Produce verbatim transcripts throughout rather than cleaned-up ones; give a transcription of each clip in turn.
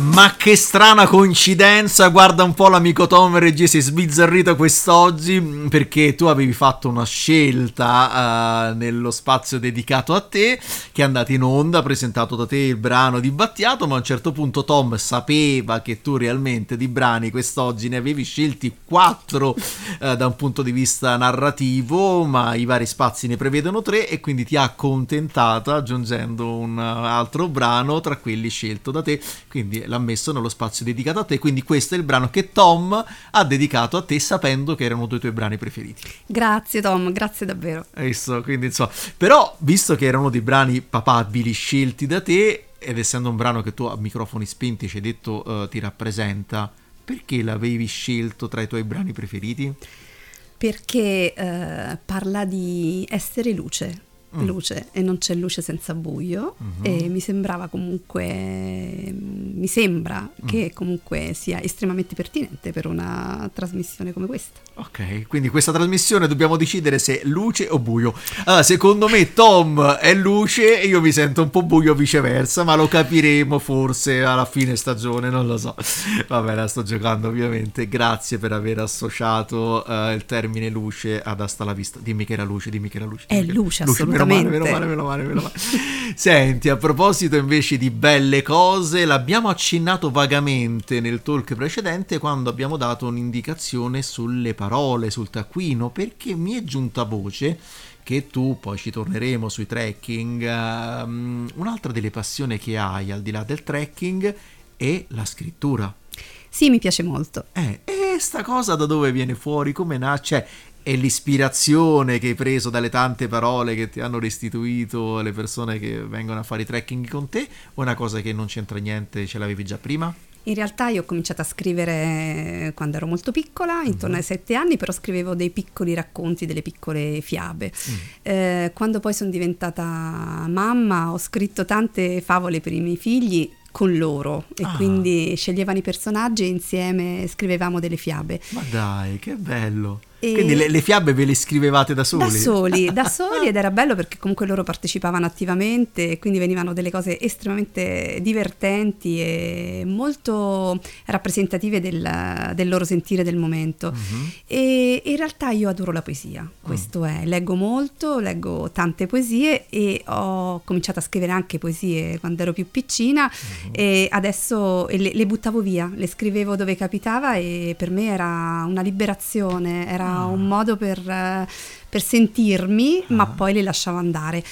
Ma che strana coincidenza, guarda un po', l'amico Tom Regia si è sbizzarrito quest'oggi perché tu avevi fatto una scelta uh, nello spazio dedicato a te, che è andato in onda, presentato da te il brano di Battiato, ma a un certo punto Tom sapeva che tu realmente di brani quest'oggi ne avevi scelti quattro uh, da un punto di vista narrativo, ma i vari spazi ne prevedono tre e quindi ti ha accontentata aggiungendo un altro brano tra quelli scelto da te, quindi l'ha messo nello spazio dedicato a te, quindi questo è il brano che Tom ha dedicato a te sapendo che erano due tuoi brani preferiti. Grazie Tom, grazie davvero. Hai visto? Quindi insomma, però visto che erano dei brani papabili scelti da te ed essendo un brano che tu a microfoni spenti ci hai detto uh, ti rappresenta, perché l'avevi scelto tra i tuoi brani preferiti? Perché uh, parla di essere luce. luce e non c'è luce senza buio, uh-huh. E mi sembrava comunque mi sembra uh-huh. che comunque sia estremamente pertinente per una trasmissione come questa. Ok, quindi questa trasmissione dobbiamo decidere se luce o buio. Allora, secondo me Tom è luce e io mi sento un po' buio, viceversa, ma lo capiremo forse alla fine stagione, non lo so. Vabbè, la sto giocando ovviamente. Grazie per aver associato uh, il termine luce ad Hasta la vista. Dimmi che era luce, dimmi che era luce. È luce, assolutamente. Meno male, meno male, meno male, meno male. Senti, a proposito invece di belle cose, l'abbiamo accennato vagamente nel talk precedente quando abbiamo dato un'indicazione sulle parole, sul taccuino, perché mi è giunta voce che tu, poi ci torneremo sui trekking, um, un'altra delle passioni che hai al di là del trekking è la scrittura. Sì, mi piace molto. Eh, e sta cosa da dove viene fuori? Come nasce? È l'ispirazione che hai preso dalle tante parole che ti hanno restituito le persone che vengono a fare i trekking con te, o è una cosa che non c'entra niente, ce l'avevi già prima? In realtà io ho cominciato a scrivere quando ero molto piccola, intorno ai sette anni, però scrivevo dei piccoli racconti, delle piccole fiabe. Mm. Eh, quando poi sono diventata mamma ho scritto tante favole per i miei figli con loro e ah. quindi sceglievano i personaggi e insieme scrivevamo delle fiabe. Ma dai, che bello! E quindi le, le fiabe ve le scrivevate da soli? Da soli, da soli ed era bello perché comunque loro partecipavano attivamente e quindi venivano delle cose estremamente divertenti e molto rappresentative del, del loro sentire del momento. Uh-huh. E in realtà io adoro la poesia, questo uh. è, leggo molto, leggo tante poesie e ho cominciato a scrivere anche poesie quando ero più piccina uh-huh. e adesso le, le buttavo via, le scrivevo dove capitava e per me era una liberazione, era un modo per, per sentirmi, ah. ma poi le lasciavo andare.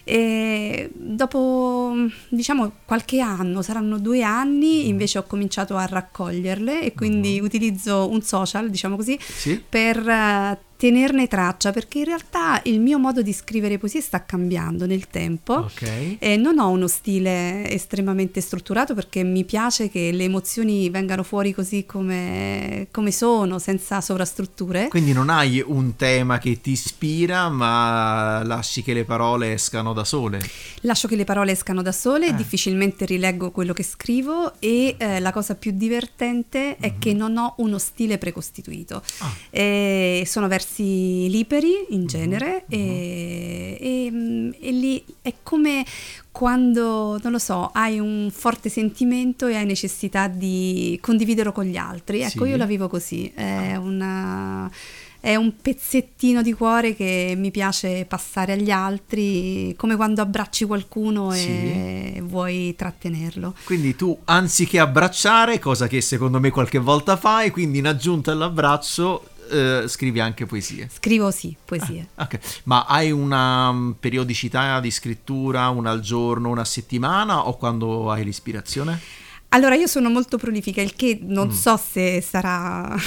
E dopo diciamo qualche anno, saranno due anni, invece ho cominciato a raccoglierle e quindi uh-huh. utilizzo un social, diciamo così, sì? per uh, tenerne traccia, perché in realtà il mio modo di scrivere poesie sta cambiando nel tempo. Okay. E non ho uno stile estremamente strutturato perché mi piace che le emozioni vengano fuori così come, come sono, senza sovrastrutture. Quindi non hai un tema che ti ispira, ma lasci che le parole escano da sole? Lascio che le parole escano da sole, eh. difficilmente rileggo quello che scrivo e eh, la cosa più divertente è uh-huh. che non ho uno stile precostituito. Ah. E sono versi liberi in genere uh-huh. e, e, e lì è come quando, non lo so, hai un forte sentimento e hai necessità di condividerlo con gli altri. Ecco, sì. Io la vivo così, è una... è un pezzettino di cuore che mi piace passare agli altri, come quando abbracci qualcuno sì. e vuoi trattenerlo. Quindi tu, anziché abbracciare, cosa che secondo me qualche volta fai, quindi in aggiunta all'abbraccio Uh, scrivi anche poesie? Scrivo sì, poesie. Ah, okay. Ma hai una um, periodicità di scrittura, una al giorno, una a settimana o quando hai l'ispirazione? Allora io sono molto prolifica, il che non mm. so se sarà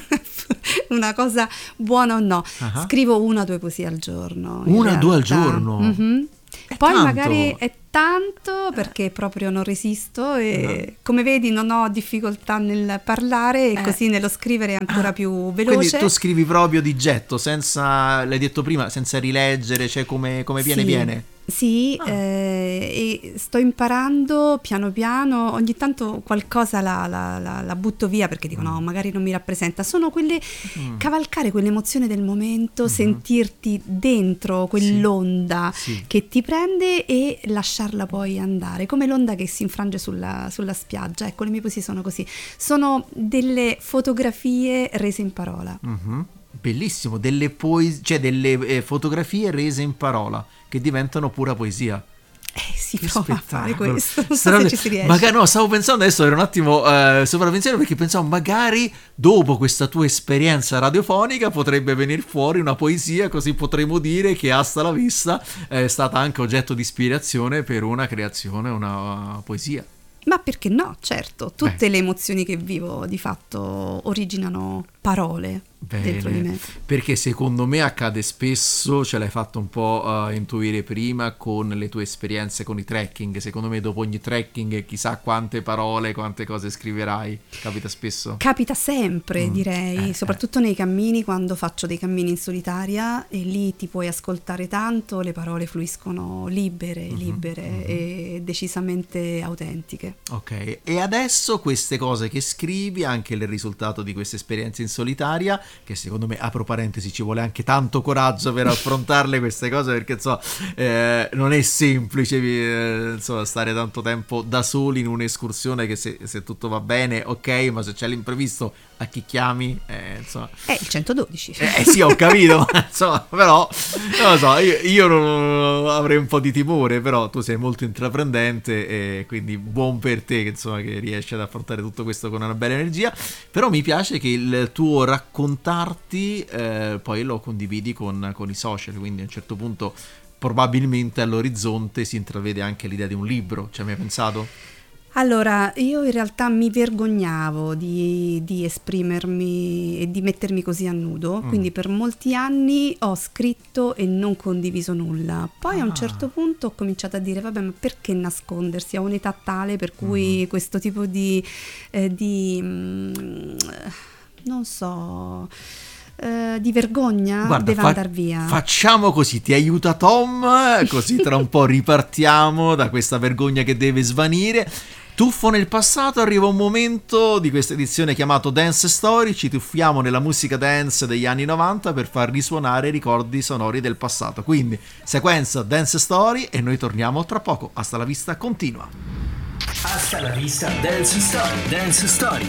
una cosa buona o no. Uh-huh. Scrivo una o due poesie al giorno. Una o due al giorno? Mm-hmm. Poi tanto. Magari è tanto perché proprio non resisto e uh-huh. come vedi non ho difficoltà nel parlare e eh. così nello scrivere è ancora ah. più veloce. Quindi tu scrivi proprio di getto, senza, l'hai detto prima, senza rileggere, cioè come, come viene sì. viene? Sì, ah. eh, e sto imparando piano piano, ogni tanto qualcosa la, la, la, la butto via perché dico mm. no, magari non mi rappresenta, sono quelle, mm. cavalcare quell'emozione del momento, mm-hmm. sentirti dentro quell'onda sì. Sì. che ti prende e lasciarla lasciarla poi andare, come l'onda che si infrange sulla, sulla spiaggia. Ecco, le mie poesie sono così, sono delle fotografie rese in parola. Mm-hmm. Bellissimo, delle poesie, cioè delle eh, fotografie rese in parola che diventano pura poesia. Eh, si che prova spettacolo. a fare questo, non Strane... so se ci si riesce. Magari, no, stavo pensando adesso, ero un attimo eh, sopravvenzione, perché pensavo magari dopo questa tua esperienza radiofonica potrebbe venire fuori una poesia, così potremmo dire che Hasta la Vista è stata anche oggetto di ispirazione per una creazione, una poesia. Ma perché no, certo, tutte Beh. le emozioni che vivo di fatto originano parole. Bene, dentro di me. Perché secondo me accade spesso, ce l'hai fatto un po' uh, intuire prima con le tue esperienze con i trekking. Secondo me dopo ogni trekking chissà quante parole, quante cose scriverai. Capita spesso? Capita sempre, Mm, direi, eh, soprattutto nei cammini, quando faccio dei cammini in solitaria, e lì ti puoi ascoltare tanto, le parole fluiscono libere, mm-hmm, libere mm-hmm. e decisamente autentiche. Ok, e adesso queste cose che scrivi, anche il risultato di queste esperienze in solitaria, che secondo me, apro parentesi, ci vuole anche tanto coraggio per affrontarle queste cose, perché insomma eh, non è semplice eh, insomma, stare tanto tempo da soli in un'escursione, che se, se tutto va bene ok, ma se c'è l'imprevisto a chi chiami? Eh, insomma. È il centododici. Eh, eh sì, ho capito, insomma, però non lo so, io, io non, avrei un po' di timore, però tu sei molto intraprendente e quindi buon per te che insomma che riesci ad affrontare tutto questo con una bella energia. Però mi piace che il tuo raccontarti eh, poi lo condividi con, con i social, quindi a un certo punto probabilmente all'orizzonte si intravede anche l'idea di un libro. Ci hai mai pensato? Allora, io in realtà mi vergognavo di, di esprimermi e di mettermi così a nudo, Mm. quindi per molti anni ho scritto e non condiviso nulla. Poi a un Ah. certo punto ho cominciato a dire, vabbè, ma perché nascondersi? Ho un'età tale per cui Mm. questo tipo di, eh, di mm, non so, eh, di vergogna Guarda, deve fa- andare via. facciamo così, ti aiuta Tom, così tra un po' ripartiamo da questa vergogna che deve svanire. Tuffo nel passato, arriva un momento di questa edizione chiamato Dance Story, ci tuffiamo nella musica dance degli anni novanta per far risuonare i ricordi sonori del passato. Quindi, sequenza Dance Story e noi torniamo tra poco. Hasta la vista, continua. Hasta la vista, Dance Story, Dance Story.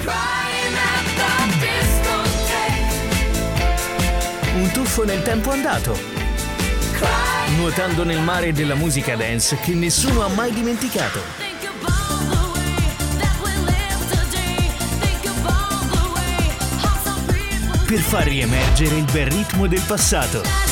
Un tuffo nel tempo andato, nuotando nel mare della musica dance che nessuno ha mai dimenticato. Per far riemergere il bel ritmo del passato.